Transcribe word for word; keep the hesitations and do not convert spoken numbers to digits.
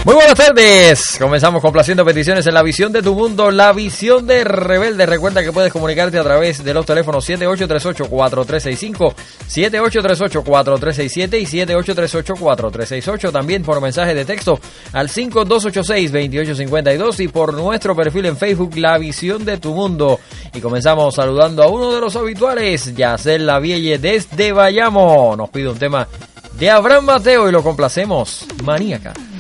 Muy buenas tardes, comenzamos complaciendo peticiones en La Visión de tu Mundo, La Visión de Rebelde. Recuerda que puedes comunicarte a través de los teléfonos siete ocho tres ocho, cuatro tres seis cinco, siete ocho tres ocho, cuatro tres seis siete y siete ocho tres ocho, cuatro tres seis ocho, también por mensaje de texto al cinco dos ocho seis, dos ocho cinco dos y por nuestro perfil en Facebook, La Visión de tu Mundo. Y comenzamos saludando a uno de los habituales, Yacel Lavielle desde Bayamo. Nos pide un tema de Abraham Mateo y lo complacemos, Maníaca.